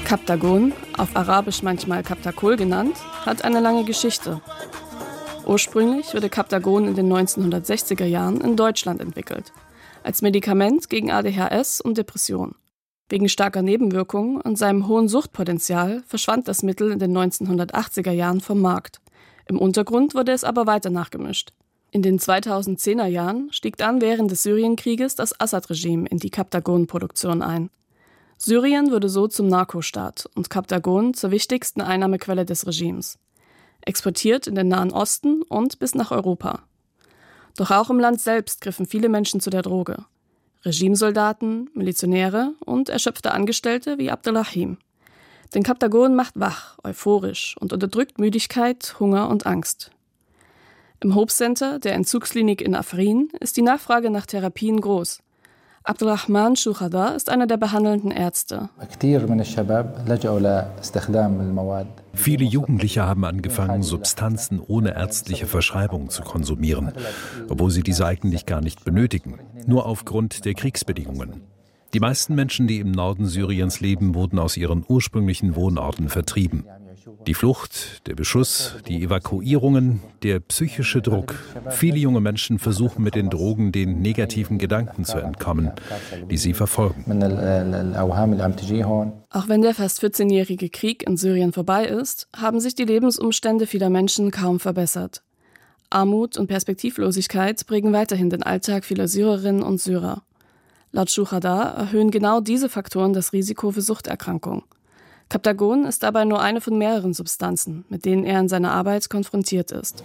Kaptagon, auf Arabisch manchmal Kaptakol genannt, hat eine lange Geschichte. Ursprünglich wurde Kaptagon in den 1960er Jahren in Deutschland entwickelt, als Medikament gegen ADHS und Depression. Wegen starker Nebenwirkungen und seinem hohen Suchtpotenzial verschwand das Mittel in den 1980er Jahren vom Markt. Im Untergrund wurde es aber weiter nachgemischt. In den 2010er Jahren stieg dann während des Syrienkrieges das Assad-Regime in die Kaptagon-Produktion ein. Syrien wurde so zum Narkostaat und Kaptagon zur wichtigsten Einnahmequelle des Regimes. Exportiert in den Nahen Osten und bis nach Europa. Doch auch im Land selbst griffen viele Menschen zu der Droge. Regimesoldaten, Milizionäre und erschöpfte Angestellte wie Abdelrahim. Denn Kaptagon macht wach, euphorisch und unterdrückt Müdigkeit, Hunger und Angst. Im Hope Center, der Entzugsklinik in Afrin, ist die Nachfrage nach Therapien groß. Abdelrahman Shuhada ist einer der behandelnden Ärzte. Viele Jugendliche haben angefangen, Substanzen ohne ärztliche Verschreibung zu konsumieren, obwohl sie diese eigentlich gar nicht benötigen, nur aufgrund der Kriegsbedingungen. Die meisten Menschen, die im Norden Syriens leben, wurden aus ihren ursprünglichen Wohnorten vertrieben. Die Flucht, der Beschuss, die Evakuierungen, der psychische Druck. Viele junge Menschen versuchen mit den Drogen den negativen Gedanken zu entkommen, die sie verfolgen. Auch wenn der fast 14-jährige Krieg in Syrien vorbei ist, haben sich die Lebensumstände vieler Menschen kaum verbessert. Armut und Perspektivlosigkeit prägen weiterhin den Alltag vieler Syrerinnen und Syrer. Laut Shuhada erhöhen genau diese Faktoren das Risiko für Suchterkrankung. Kaptagon ist dabei nur eine von mehreren Substanzen, mit denen er in seiner Arbeit konfrontiert ist.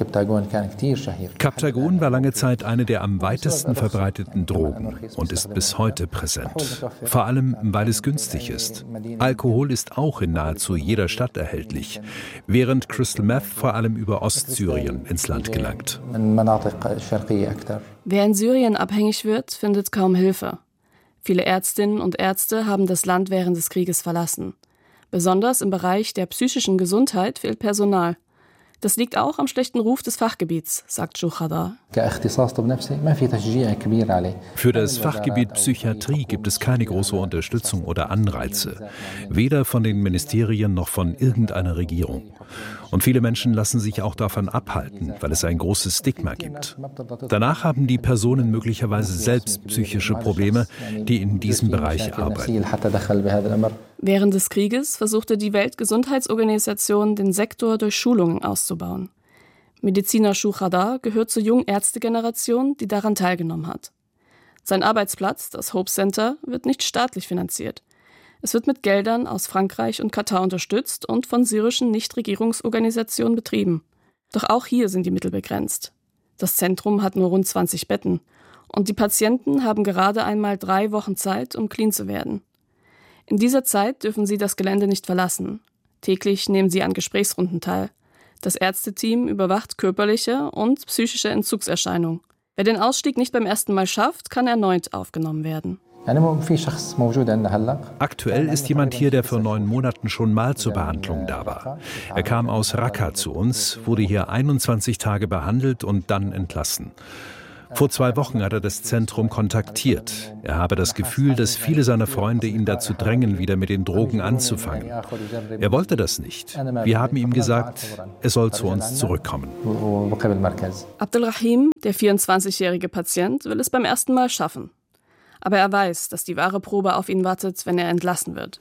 Kaptagon war lange Zeit eine der am weitesten verbreiteten Drogen und ist bis heute präsent. Vor allem, weil es günstig ist. Alkohol ist auch in nahezu jeder Stadt erhältlich, während Crystal Meth vor allem über Ostsyrien ins Land gelangt. Wer in Syrien abhängig wird, findet kaum Hilfe. Viele Ärztinnen und Ärzte haben das Land während des Krieges verlassen. Besonders im Bereich der psychischen Gesundheit fehlt Personal. Das liegt auch am schlechten Ruf des Fachgebiets, sagt Shuhada. Für das Fachgebiet Psychiatrie gibt es keine große Unterstützung oder Anreize, weder von den Ministerien noch von irgendeiner Regierung. Und viele Menschen lassen sich auch davon abhalten, weil es ein großes Stigma gibt. Danach haben die Personen möglicherweise selbst psychische Probleme, die in diesem Bereich arbeiten. Während des Krieges versuchte die Weltgesundheitsorganisation, den Sektor durch Schulungen auszubauen. Mediziner Shuhada gehört zur jungen Ärztegeneration, die daran teilgenommen hat. Sein Arbeitsplatz, das Hope Center, wird nicht staatlich finanziert. Es wird mit Geldern aus Frankreich und Katar unterstützt und von syrischen Nichtregierungsorganisationen betrieben. Doch auch hier sind die Mittel begrenzt. Das Zentrum hat nur rund 20 Betten und die Patienten haben gerade einmal 3 Wochen Zeit, um clean zu werden. In dieser Zeit dürfen sie das Gelände nicht verlassen. Täglich nehmen sie an Gesprächsrunden teil. Das Ärzteteam überwacht körperliche und psychische Entzugserscheinungen. Wer den Ausstieg nicht beim ersten Mal schafft, kann erneut aufgenommen werden. Aktuell ist jemand hier, der vor 9 Monaten schon mal zur Behandlung da war. Er kam aus Raqqa zu uns, wurde hier 21 Tage behandelt und dann entlassen. Vor 2 Wochen hat er das Zentrum kontaktiert. Er habe das Gefühl, dass viele seiner Freunde ihn dazu drängen, wieder mit den Drogen anzufangen. Er wollte das nicht. Wir haben ihm gesagt, er soll zu uns zurückkommen. Abdelrahim, der 24-jährige Patient, will es beim ersten Mal schaffen. Aber er weiß, dass die wahre Probe auf ihn wartet, wenn er entlassen wird.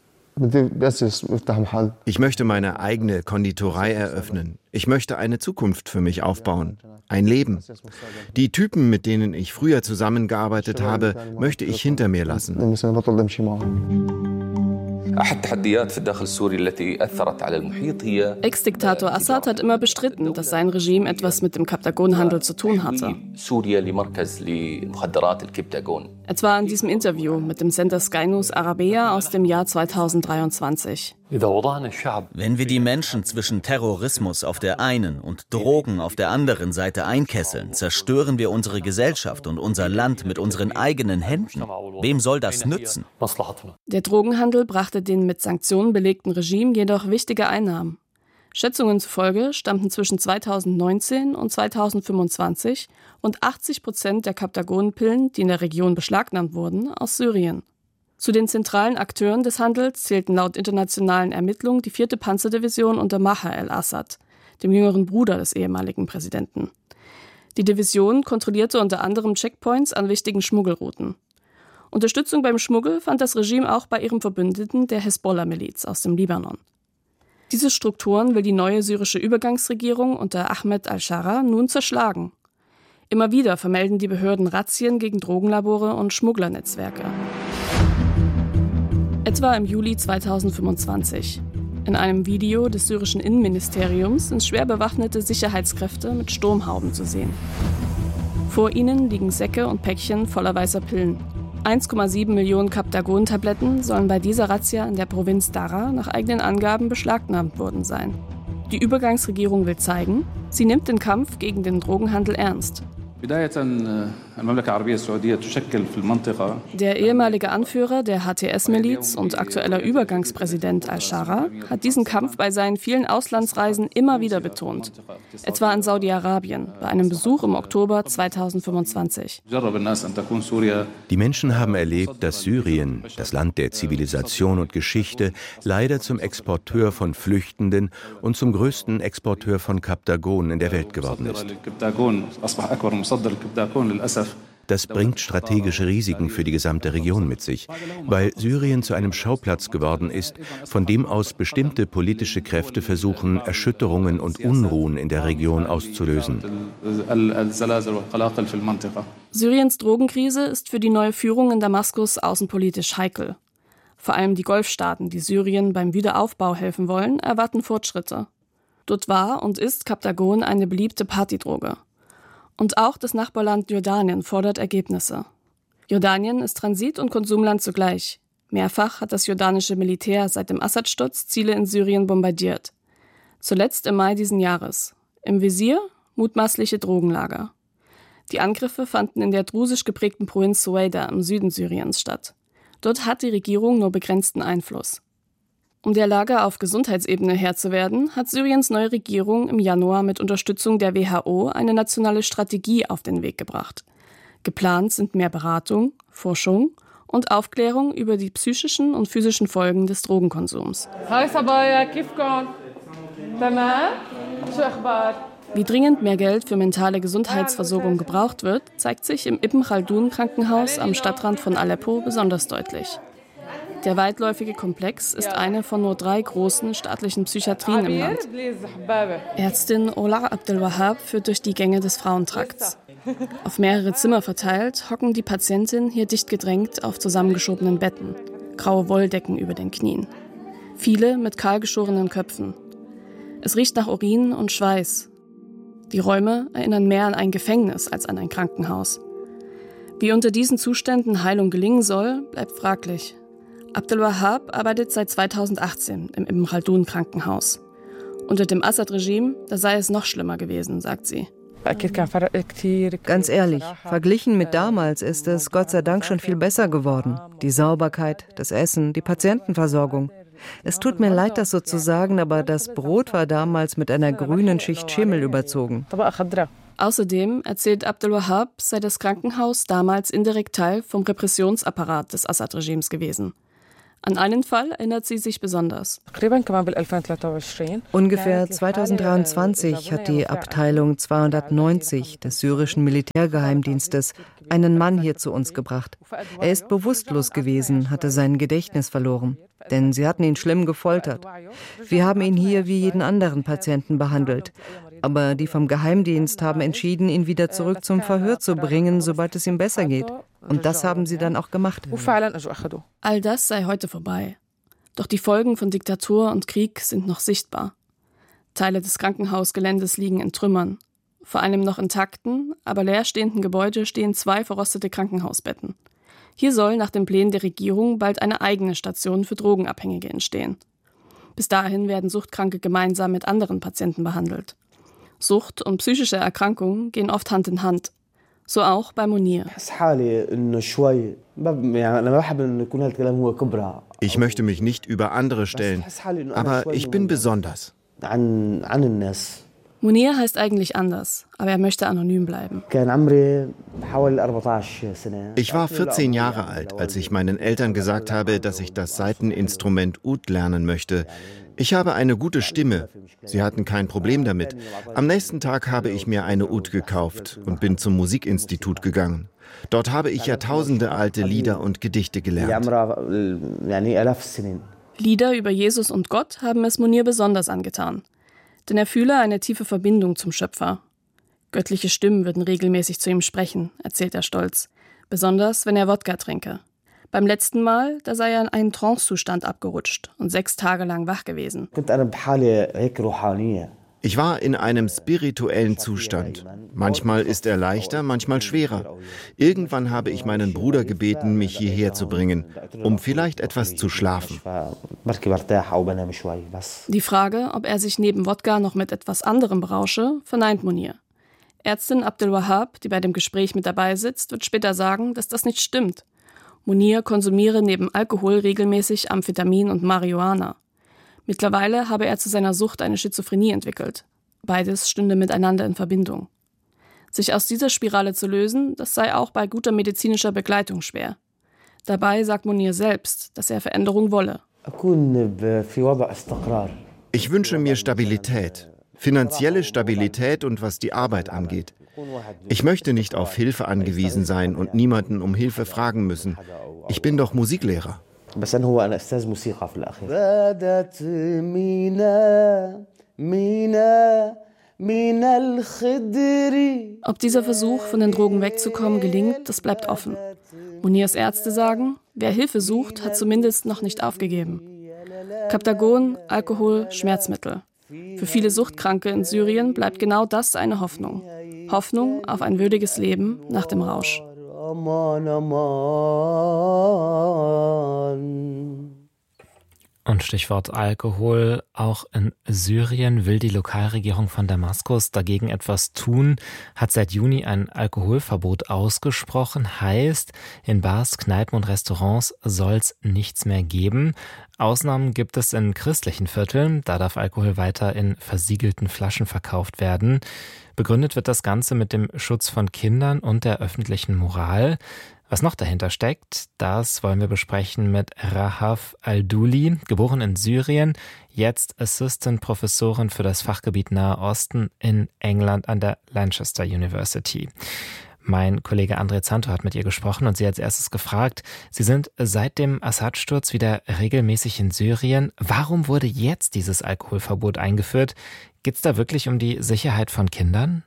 Ich möchte meine eigene Konditorei eröffnen. Ich möchte eine Zukunft für mich aufbauen. Ein Leben. Die Typen, mit denen ich früher zusammengearbeitet habe, möchte ich hinter mir lassen. Ex-Diktator Assad hat immer bestritten, dass sein Regime etwas mit dem Kaptagonhandel zu tun hatte. Etwa in diesem Interview mit dem Sender Sky News Arabiya aus dem Jahr 2023. Wenn wir die Menschen zwischen Terrorismus auf der einen und Drogen auf der anderen Seite einkesseln, zerstören wir unsere Gesellschaft und unser Land mit unseren eigenen Händen. Wem soll das nützen? Der Drogenhandel brachte den mit Sanktionen belegten Regime jedoch wichtige Einnahmen. Schätzungen zufolge stammten zwischen 2019 und 2025 rund 80% der Kaptagon-Pillen, die in der Region beschlagnahmt wurden, aus Syrien. Zu den zentralen Akteuren des Handels zählten laut internationalen Ermittlungen die 4. Panzerdivision unter Maher el-Assad, dem jüngeren Bruder des ehemaligen Präsidenten. Die Division kontrollierte unter anderem Checkpoints an wichtigen Schmuggelrouten. Unterstützung beim Schmuggel fand das Regime auch bei ihrem Verbündeten, der Hezbollah-Miliz aus dem Libanon. Diese Strukturen will die neue syrische Übergangsregierung unter Ahmed al-Shara nun zerschlagen. Immer wieder vermelden die Behörden Razzien gegen Drogenlabore und Schmugglernetzwerke. Etwa im Juli 2025. In einem Video des syrischen Innenministeriums sind schwer bewaffnete Sicherheitskräfte mit Sturmhauben zu sehen. Vor ihnen liegen Säcke und Päckchen voller weißer Pillen. 1,7 Millionen Captagon-Tabletten sollen bei dieser Razzia in der Provinz Daraa nach eigenen Angaben beschlagnahmt worden sein. Die Übergangsregierung will zeigen, sie nimmt den Kampf gegen den Drogenhandel ernst. Der ehemalige Anführer der HTS-Miliz und aktueller Übergangspräsident al-Shara hat diesen Kampf bei seinen vielen Auslandsreisen immer wieder betont, etwa in Saudi-Arabien bei einem Besuch im Oktober 2025. Die Menschen haben erlebt, dass Syrien, das Land der Zivilisation und Geschichte, leider zum Exporteur von Flüchtenden und zum größten Exporteur von Captagon in der Welt geworden ist. Das bringt strategische Risiken für die gesamte Region mit sich, weil Syrien zu einem Schauplatz geworden ist, von dem aus bestimmte politische Kräfte versuchen, Erschütterungen und Unruhen in der Region auszulösen. Syriens Drogenkrise ist für die neue Führung in Damaskus außenpolitisch heikel. Vor allem die Golfstaaten, die Syrien beim Wiederaufbau helfen wollen, erwarten Fortschritte. Dort war und ist Captagon eine beliebte Partydroge. Und auch das Nachbarland Jordanien fordert Ergebnisse. Jordanien ist Transit- und Konsumland zugleich. Mehrfach hat das jordanische Militär seit dem Assad-Sturz Ziele in Syrien bombardiert. Zuletzt im Mai diesen Jahres. Im Visier mutmaßliche Drogenlager. Die Angriffe fanden in der drusisch geprägten Provinz Suaida im Süden Syriens statt. Dort hat die Regierung nur begrenzten Einfluss. Um der Lage auf Gesundheitsebene Herr zu werden, hat Syriens neue Regierung im Januar mit Unterstützung der WHO eine nationale Strategie auf den Weg gebracht. Geplant sind mehr Beratung, Forschung und Aufklärung über die psychischen und physischen Folgen des Drogenkonsums. Wie dringend mehr Geld für mentale Gesundheitsversorgung gebraucht wird, zeigt sich im Ibn Khaldun Krankenhaus am Stadtrand von Aleppo besonders deutlich. Der weitläufige Komplex ist eine von nur 3 großen staatlichen Psychiatrien im Land. Ärztin Ola Abdelwahab führt durch die Gänge des Frauentrakts. Auf mehrere Zimmer verteilt hocken die Patientinnen hier dicht gedrängt auf zusammengeschobenen Betten, graue Wolldecken über den Knien. Viele mit kahlgeschorenen Köpfen. Es riecht nach Urin und Schweiß. Die Räume erinnern mehr an ein Gefängnis als an ein Krankenhaus. Wie unter diesen Zuständen Heilung gelingen soll, bleibt fraglich. Abdelwahab arbeitet seit 2018 im Ibn Khaldun Krankenhaus. Unter dem Assad-Regime, da sei es noch schlimmer gewesen, sagt sie. Ganz ehrlich, verglichen mit damals ist es Gott sei Dank schon viel besser geworden. Die Sauberkeit, das Essen, die Patientenversorgung. Es tut mir leid, das so zu sagen, aber das Brot war damals mit einer grünen Schicht Schimmel überzogen. Außerdem erzählt Abdelwahab, sei das Krankenhaus damals indirekt Teil vom Repressionsapparat des Assad-Regimes gewesen. An einen Fall erinnert sie sich besonders. Ungefähr 2023 hat die Abteilung 290 des syrischen Militärgeheimdienstes einen Mann hier zu uns gebracht. Er ist bewusstlos gewesen, hatte sein Gedächtnis verloren, denn sie hatten ihn schlimm gefoltert. Wir haben ihn hier wie jeden anderen Patienten behandelt. Aber die vom Geheimdienst haben entschieden, ihn wieder zurück zum Verhör zu bringen, sobald es ihm besser geht. Und das haben sie dann auch gemacht. All das sei heute vorbei. Doch die Folgen von Diktatur und Krieg sind noch sichtbar. Teile des Krankenhausgeländes liegen in Trümmern. Vor einem noch intakten, aber leerstehenden Gebäude stehen 2 verrostete Krankenhausbetten. Hier soll nach den Plänen der Regierung bald eine eigene Station für Drogenabhängige entstehen. Bis dahin werden Suchtkranke gemeinsam mit anderen Patienten behandelt. Sucht und psychische Erkrankungen gehen oft Hand in Hand. So auch bei Munir. Ich möchte mich nicht über andere stellen, aber ich bin besonders. Munir heißt eigentlich anders, aber er möchte anonym bleiben. Ich war 14 Jahre alt, als ich meinen Eltern gesagt habe, dass ich das Saiteninstrument Ud lernen möchte. Ich habe eine gute Stimme. Sie hatten kein Problem damit. Am nächsten Tag habe ich mir eine Ud gekauft und bin zum Musikinstitut gegangen. Dort habe ich jahrtausendealte Lieder und Gedichte gelernt. Lieder über Jesus und Gott haben es Munir besonders angetan. Denn er fühle eine tiefe Verbindung zum Schöpfer. Göttliche Stimmen würden regelmäßig zu ihm sprechen, erzählt er stolz. Besonders, wenn er Wodka trinke. Beim letzten Mal, da sei er in einen Trancezustand abgerutscht und 6 Tage lang wach gewesen. Ich war in einem spirituellen Zustand. Manchmal ist er leichter, manchmal schwerer. Irgendwann habe ich meinen Bruder gebeten, mich hierher zu bringen, um vielleicht etwas zu schlafen. Die Frage, ob er sich neben Wodka noch mit etwas anderem berausche, verneint Munir. Ärztin Abdel Wahab, die bei dem Gespräch mit dabei sitzt, wird später sagen, dass das nicht stimmt. Munir konsumiere neben Alkohol regelmäßig Amphetamin und Marihuana. Mittlerweile habe er zu seiner Sucht eine Schizophrenie entwickelt. Beides stünde miteinander in Verbindung. Sich aus dieser Spirale zu lösen, das sei auch bei guter medizinischer Begleitung schwer. Dabei sagt Munir selbst, dass er Veränderung wolle. Ich wünsche mir Stabilität, finanzielle Stabilität und was die Arbeit angeht. Ich möchte nicht auf Hilfe angewiesen sein und niemanden um Hilfe fragen müssen. Ich bin doch Musiklehrer. بس هو أنا أستاذ موسيقى في الأخير. بدت من الخدر. Ob dieser Versuch, von den Drogen wegzukommen, gelingt, das bleibt offen. Munirs Ärzte sagen, wer Hilfe sucht, hat zumindest noch nicht aufgegeben. Kaptagon, Alkohol, Schmerzmittel. Für viele Suchtkranke in Syrien bleibt genau das eine Hoffnung. Hoffnung auf ein würdiges Leben nach dem Rausch. Und Stichwort Alkohol. Auch in Syrien will die Lokalregierung von Damaskus dagegen etwas tun, hat seit Juni ein Alkoholverbot ausgesprochen. Heißt, in Bars, Kneipen und Restaurants soll es nichts mehr geben. Ausnahmen gibt es in christlichen Vierteln. Da darf Alkohol weiter in versiegelten Flaschen verkauft werden. Begründet wird das Ganze mit dem Schutz von Kindern und der öffentlichen Moral. Was noch dahinter steckt, das wollen wir besprechen mit Rahaf Al-Douli, geboren in Syrien, jetzt Assistant-Professorin für das Fachgebiet Nahe Osten in England an der Lancaster University. Mein Kollege André Zanto hat mit ihr gesprochen und sie als erstes gefragt, Sie sind seit dem Assad-Sturz wieder regelmäßig in Syrien. Warum wurde jetzt dieses Alkoholverbot eingeführt? Geht es da wirklich um die Sicherheit von Kindern?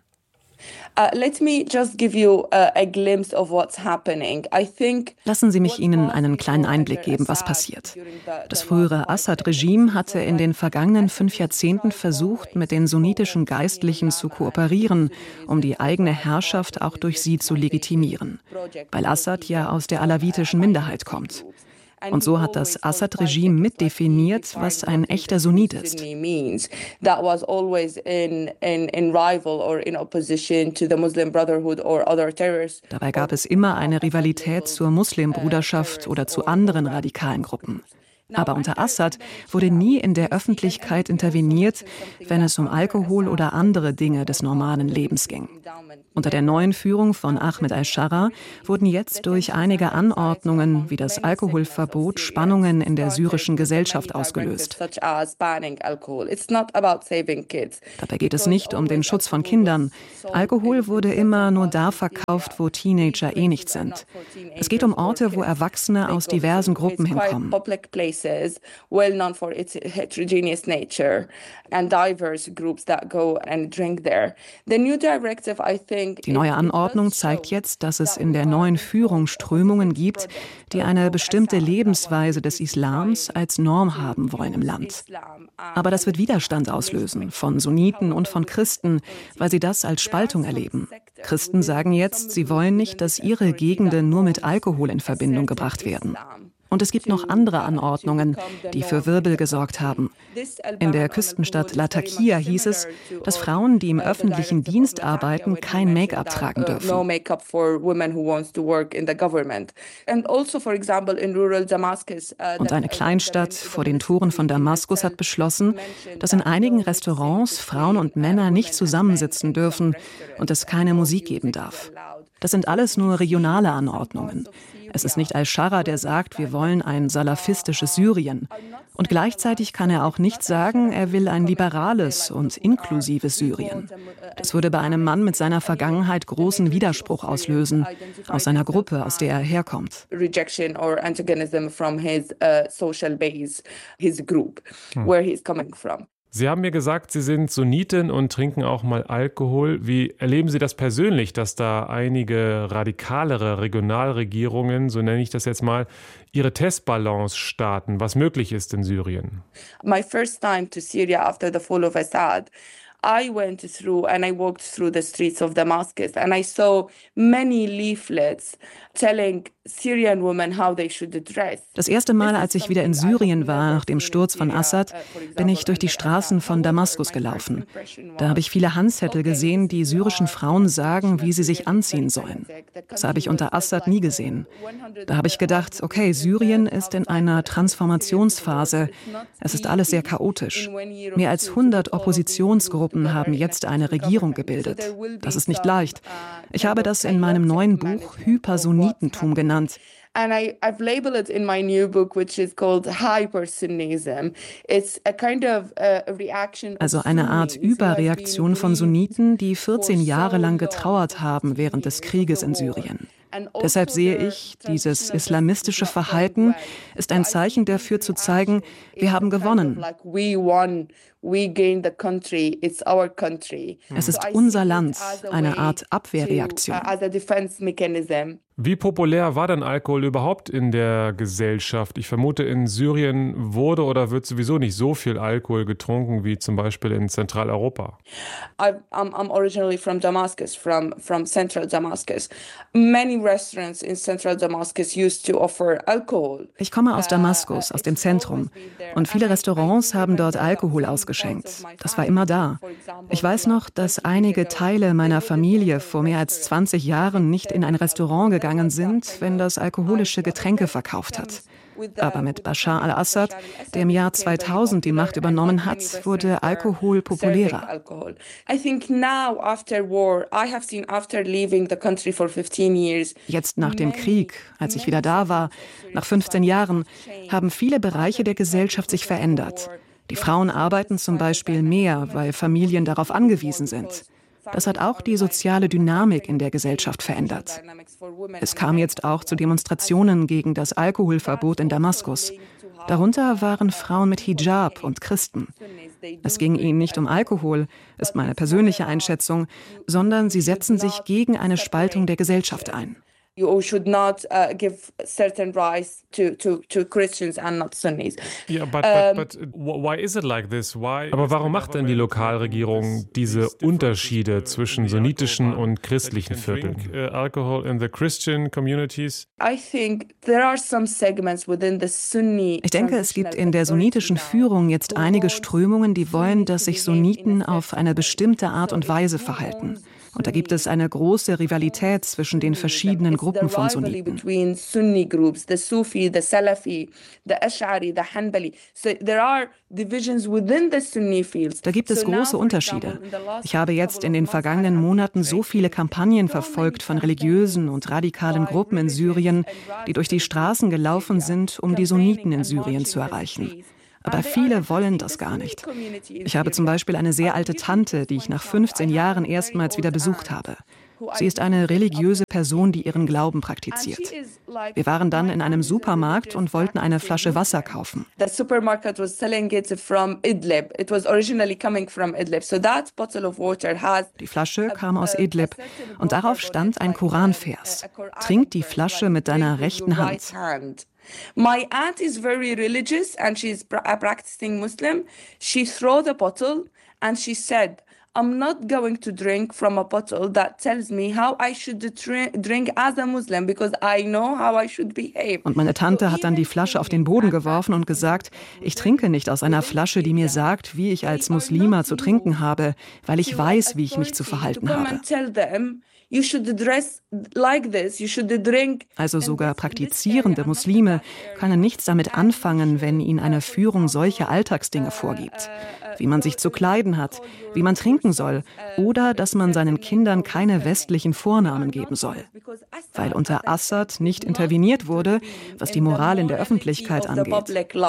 Lassen Sie mich Ihnen einen kleinen Einblick geben, was passiert. Das frühere Assad-Regime hatte in den vergangenen 5 Jahrzehnten versucht, mit den sunnitischen Geistlichen zu kooperieren, um die eigene Herrschaft auch durch sie zu legitimieren, weil Assad ja aus der alawitischen Minderheit kommt. Und so hat das Assad-Regime mitdefiniert, was ein echter Sunnit ist. Dabei gab es immer eine Rivalität zur Muslimbruderschaft oder zu anderen radikalen Gruppen. Aber unter Assad wurde nie in der Öffentlichkeit interveniert, wenn es um Alkohol oder andere Dinge des normalen Lebens ging. Unter der neuen Führung von Ahmed al-Shara wurden jetzt durch einige Anordnungen wie das Alkoholverbot Spannungen in der syrischen Gesellschaft ausgelöst. Dabei geht es nicht um den Schutz von Kindern. Alkohol wurde immer nur da verkauft, wo Teenager nichts sind. Es geht um Orte, wo Erwachsene aus diversen Gruppen hinkommen. Well known for its heterogeneous nature and diverse groups that go and drink there. The new directive, I think, die neue Anordnung zeigt jetzt, dass es in der neuen Führung Strömungen gibt, die eine bestimmte Lebensweise des Islams als Norm haben wollen im Land. Aber das wird Widerstand auslösen von Sunniten und von Christen, weil sie das als Spaltung erleben. Christen sagen jetzt, sie wollen nicht, dass ihre Gegenden nur mit Alkohol in Verbindung gebracht werden. Und es gibt noch andere Anordnungen, die für Wirbel gesorgt haben. In der Küstenstadt Latakia hieß es, dass Frauen, die im öffentlichen Dienst arbeiten, kein Make-up tragen dürfen. Und eine Kleinstadt vor den Toren von Damaskus hat beschlossen, dass in einigen Restaurants Frauen und Männer nicht zusammensitzen dürfen und es keine Musik geben darf. Das sind alles nur regionale Anordnungen. Es ist nicht Al-Shara, der sagt, wir wollen ein salafistisches Syrien. Und gleichzeitig kann er auch nicht sagen, er will ein liberales und inklusives Syrien. Das würde bei einem Mann mit seiner Vergangenheit großen Widerspruch auslösen, aus seiner Gruppe, aus der er herkommt. Rejection or antagonism from his social base, his group, where he's coming from. Sie haben mir gesagt, Sie sind Sunnitin und trinken auch mal Alkohol. Wie erleben Sie das persönlich, dass da einige radikalere Regionalregierungen, so nenne ich das jetzt mal, ihre Testbalance starten, was möglich ist in Syrien? My first time to Syria after the fall of Assad, I went through and I walked through the streets of Damascus and I saw many leaflets telling Syrian women how they should dress. Das erste Mal, als ich wieder in Syrien war, nach dem Sturz von Assad, bin ich durch die Straßen von Damaskus gelaufen. Da habe ich viele Handzettel gesehen, die syrischen Frauen sagen, wie sie sich anziehen sollen. Das habe ich unter Assad nie gesehen. Da habe ich gedacht, okay, Syrien ist in einer Transformationsphase. Es ist alles sehr chaotisch. Mehr als 100 Oppositionsgruppen haben jetzt eine Regierung gebildet. Das ist nicht leicht. Ich habe das in meinem neuen Buch Hypersonnitentum genannt. And I've labeled it in my new book, which is called Hypersunnism. It's a kind of reaction. Also eine Art Überreaktion von Sunniten, die 14 Jahre lang getrauert haben während des Krieges in Syrien. Deshalb sehe ich, dieses islamistische Verhalten ist ein Zeichen dafür zu zeigen, wir haben gewonnen. Es ist unser Land, eine Art Abwehrreaktion. Wie populär war denn Alkohol überhaupt in der Gesellschaft? Ich vermute, in Syrien wurde oder wird sowieso nicht so viel Alkohol getrunken wie zum Beispiel in Zentraleuropa. I'm originally from Damascus, from central Damascus. Many restaurants in central Damascus used to offer alcohol. Ich komme aus Damaskus, aus dem Zentrum. Und viele Restaurants haben dort Alkohol ausgeschenkt. Das war immer da. Ich weiß noch, dass einige Teile meiner Familie vor mehr als 20 Jahren nicht in ein Restaurant gegangen sind, wenn das alkoholische Getränke verkauft hat. Aber mit Bashar al-Assad, der im Jahr 2000 die Macht übernommen hat, wurde Alkohol populärer. Jetzt nach dem Krieg, als ich wieder da war, nach 15 Jahren, haben viele Bereiche der Gesellschaft sich verändert. Die Frauen arbeiten zum Beispiel mehr, weil Familien darauf angewiesen sind. Das hat auch die soziale Dynamik in der Gesellschaft verändert. Es kam jetzt auch zu Demonstrationen gegen das Alkoholverbot in Damaskus. Darunter waren Frauen mit Hijab und Christen. Es ging ihnen nicht um Alkohol, ist meine persönliche Einschätzung, sondern sie setzen sich gegen eine Spaltung der Gesellschaft ein. You should not give certain rights to Christians and not Sunnis. Yeah, but why is it like this? Aber warum macht denn die Lokalregierung diese Unterschiede zwischen sunnitischen und christlichen Vierteln? Alcohol in the Christian communities? Ich denke, es gibt in der sunnitischen Führung jetzt einige Strömungen, die wollen, dass sich Sunniten auf eine bestimmte Art und Weise verhalten. Und da gibt es eine große Rivalität zwischen den verschiedenen Gruppen von Sunniten. Da gibt es große Unterschiede. Ich habe jetzt in den vergangenen Monaten so viele Kampagnen verfolgt von religiösen und radikalen Gruppen in Syrien, die durch die Straßen gelaufen sind, um die Sunniten in Syrien zu erreichen. Aber viele wollen das gar nicht. Ich habe zum Beispiel eine sehr alte Tante, die ich nach 15 Jahren erstmals wieder besucht habe. Sie ist eine religiöse Person, die ihren Glauben praktiziert. Wir waren dann in einem Supermarkt und wollten eine Flasche Wasser kaufen. Die Flasche kam aus Idlib und darauf stand ein Koranvers. Trink die Flasche mit deiner rechten Hand. My aunt is very religious and she's a practicing Muslim. She threw the bottle and she said, I'm not going to drink from a bottle that tells me how I should drink as a Muslim, because I know how I should behave. Und meine Tante hat dann die Flasche auf den Boden geworfen und gesagt, ich trinke nicht aus einer Flasche, die mir sagt, wie ich als Muslima zu trinken habe, weil ich weiß, wie ich mich zu verhalten habe. Also sogar praktizierende Muslime können nichts damit anfangen, wenn ihnen eine Führung solche Alltagsdinge vorgibt. Wie man sich zu kleiden hat, wie man trinken soll oder dass man seinen Kindern keine westlichen Vornamen geben soll. Weil unter Assad nicht interveniert wurde, was die Moral in der Öffentlichkeit angeht.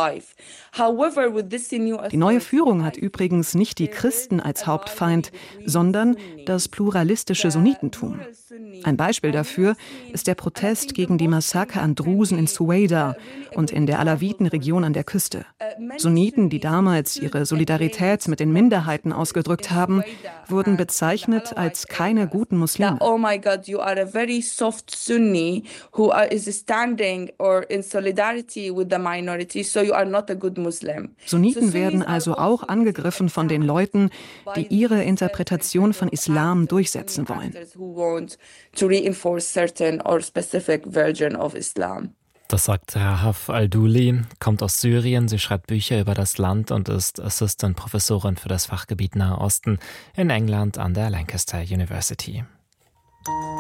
Die neue Führung hat übrigens nicht die Christen als Hauptfeind, sondern das pluralistische Sunnitentum. Ein Beispiel dafür ist der Protest gegen die Massaker an Drusen in Suwaida und in der Alawiten-Region an der Küste. Sunniten, die damals ihre Solidarität mit den Minderheiten ausgedrückt haben, wurden bezeichnet als keine guten Muslime. Oh my God, you are a very soft Sunni who is standing or in solidarity with the minority, so you are not a good Muslim. Sunniten werden also auch angegriffen von den Leuten, die ihre Interpretation von Islam durchsetzen wollen. To reinforce certain or specific version of Islam. Das sagt Rahaf Al-Douli, kommt aus Syrien, sie schreibt Bücher über das Land und ist Assistant-Professorin für das Fachgebiet Nahe Osten in England an der Lancaster University.